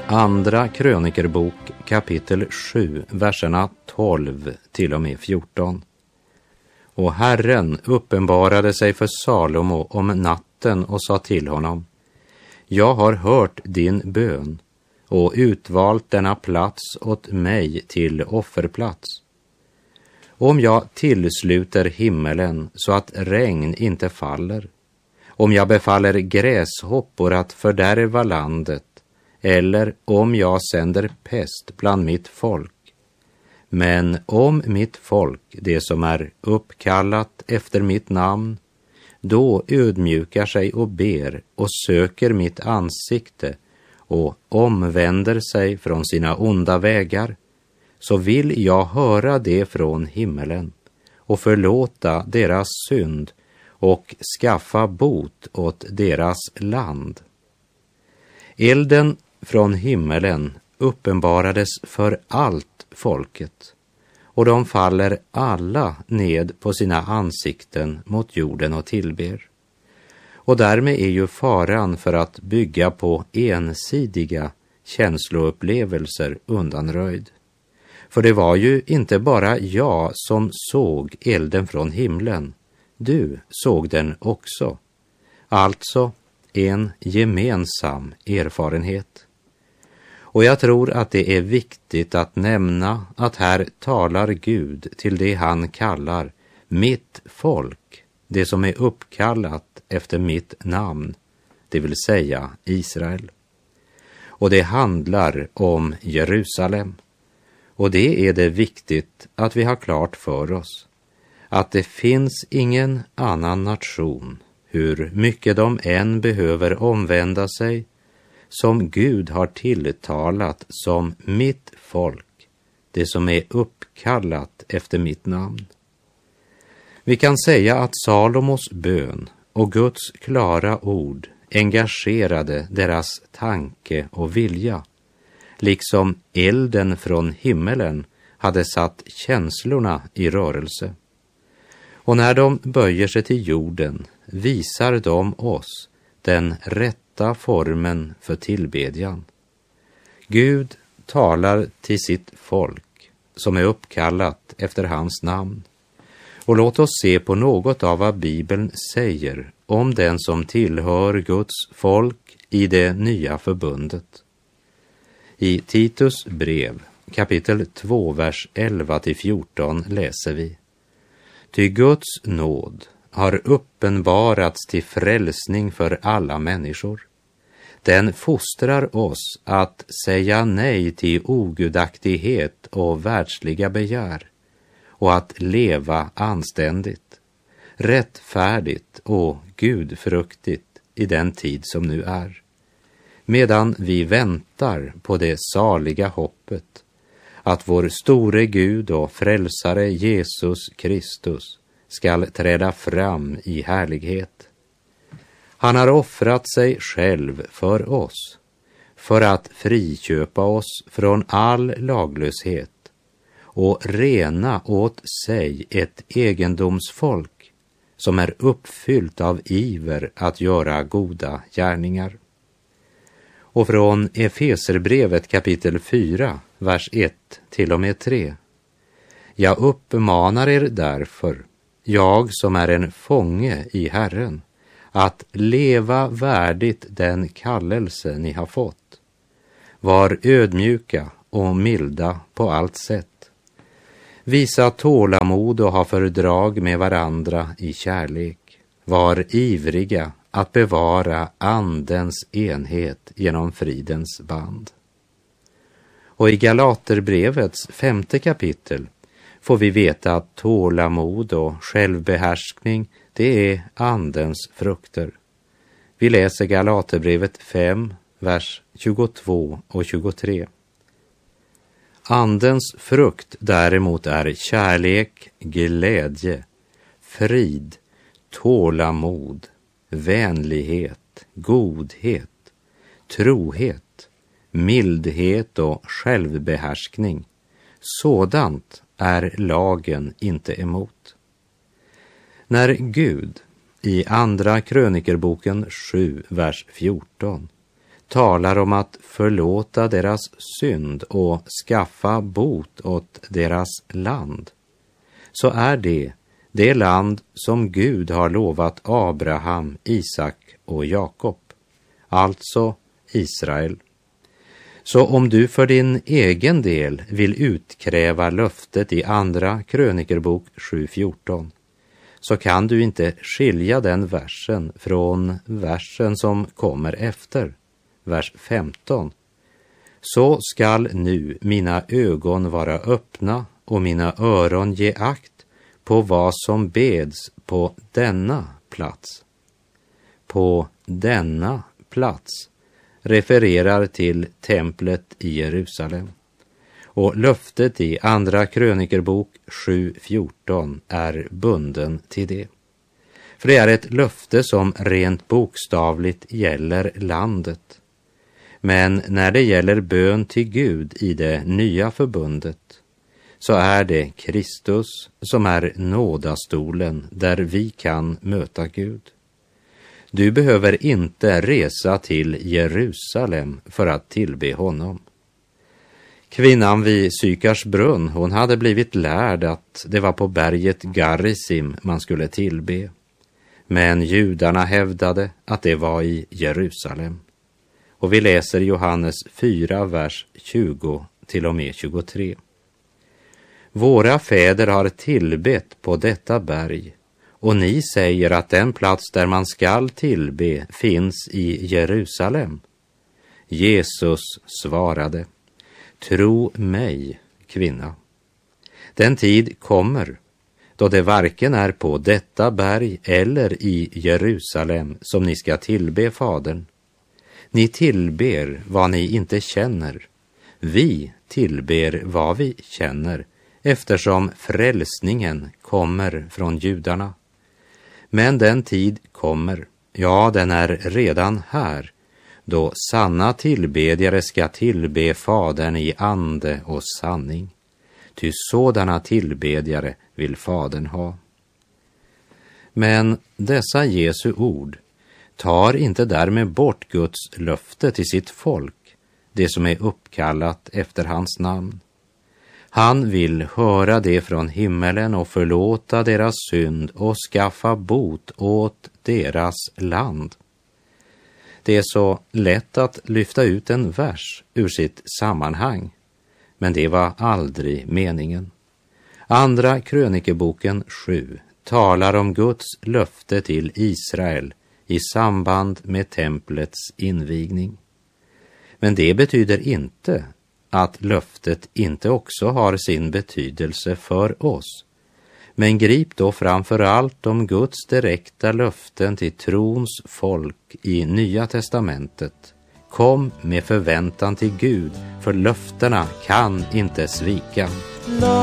Andra krönikerbok kapitel 7, verserna 12 till och med 14. Och Herren uppenbarade sig för Salomo om natten och sa till honom: Jag har hört din bön och utvalt denna plats åt mig till offerplats. Om jag tillsluter himmelen så att regn inte faller, om jag befaller gräshoppor att fördärva landet, eller om jag sänder pest bland mitt folk. Men om mitt folk, det som är uppkallat efter mitt namn, då ödmjukar sig och ber och söker mitt ansikte och omvänder sig från sina onda vägar, så vill jag höra det från himmelen och förlåta deras synd och skaffa bot åt deras land. Elden från himmelen uppenbarades för allt folket, och de faller alla ned på sina ansikten mot jorden och tillber. Och därmed är ju faran för att bygga på ensidiga känsloupplevelser undanröjd. För det var ju inte bara jag som såg elden från himlen, du såg den också. Alltså en gemensam erfarenhet. Och jag tror att det är viktigt att nämna att här talar Gud till det han kallar mitt folk, det som är uppkallat efter mitt namn, det vill säga Israel. Och det handlar om Jerusalem. Och det är det viktigt att vi har klart för oss, att det finns ingen annan nation, hur mycket de än behöver omvända sig, som Gud har tilltalat som mitt folk, det som är uppkallat efter mitt namn. Vi kan säga att Salomos bön och Guds klara ord engagerade deras tanke och vilja, liksom elden från himmelen hade satt känslorna i rörelse. Och när de böjer sig till jorden visar de oss den rätta formen för tillbedjan. Gud talar till sitt folk som är uppkallat efter hans namn. Och låt oss se på något av vad Bibeln säger om den som tillhör Guds folk i det nya förbundet. I Titus brev, kapitel 2, vers 11-14 läser vi: Ty Guds nåd har uppenbarats till frälsning för alla människor. Den fostrar oss att säga nej till ogudaktighet och världsliga begär och att leva anständigt, rättfärdigt och gudfruktigt i den tid som nu är, medan vi väntar på det saliga hoppet, att vår store Gud och frälsare Jesus Kristus skall träda fram i härlighet. Han har offrat sig själv för oss, för att friköpa oss från all laglöshet och rena åt sig ett egendomsfolk som är uppfyllt av iver att göra goda gärningar. Och från Efeserbrevet kapitel 4, vers 1-3. Jag uppmanar er därför, jag som är en fånge i Herren, att leva värdigt den kallelse ni har fått. Var ödmjuka och milda på allt sätt. Visa tålamod och ha fördrag med varandra i kärlek. Var ivriga att bevara andens enhet genom fridens band. Och i Galaterbrevets 5:e kapitel får vi veta att tålamod och självbehärskning, det är andens frukter. Vi läser Galaterbrevet 5, vers 22 och 23. Andens frukt däremot är kärlek, glädje, frid, tålamod, vänlighet, godhet, trohet, mildhet och självbehärskning. Sådant är lagen inte emot. När Gud i andra krönikerboken 7, vers 14 talar om att förlåta deras synd och skaffa bot åt deras land, så är det land som Gud har lovat Abraham, Isak och Jakob, alltså Israel. Så om du för din egen del vill utkräva löftet i andra krönikerbok 7:14, så kan du inte skilja den versen från versen som kommer efter, vers 15. Så skall nu mina ögon vara öppna och mina öron ge akt på vad som beds på denna plats. På denna plats refererar till templet i Jerusalem. Och löftet i andra krönikerbok 7:14 är bunden till det. För det är ett löfte som rent bokstavligt gäller landet. Men när det gäller bön till Gud i det nya förbundet, så är det Kristus som är nådastolen där vi kan möta Gud. Du behöver inte resa till Jerusalem för att tillbe honom. Kvinnan vid Sykars brunn, hon hade blivit lärd att det var på berget Garisim man skulle tillbe. Men judarna hävdade att det var i Jerusalem. Och vi läser Johannes 4, vers 20 till och med 23. Våra fäder har tillbett på detta berg, och ni säger att den plats där man skall tillbe finns i Jerusalem. Jesus svarade: Tro mig, kvinna. Den tid kommer då det varken är på detta berg eller i Jerusalem som ni ska tillbe Fadern. Ni tillber vad ni inte känner. Vi tillber vad vi känner, eftersom frälsningen kommer från judarna. Men den tid kommer, ja, den är redan här, då sanna tillbedjare ska tillbe Fadern i ande och sanning. Ty sådana tillbedjare vill Fadern ha. Men dessa Jesu ord tar inte därmed bort Guds löfte till sitt folk, det som är uppkallat efter hans namn. Han vill höra det från himmelen och förlåta deras synd och skaffa bot åt deras land. Det är så lätt att lyfta ut en vers ur sitt sammanhang, men det var aldrig meningen. Andra krönikeboken 7 talar om Guds löfte till Israel i samband med templets invigning. Men det betyder inte att löftet inte också har sin betydelse för oss. Men grip då framför allt om Guds direkta löften till trons folk i Nya testamentet. Kom med förväntan till Gud, för löftena kan inte svika.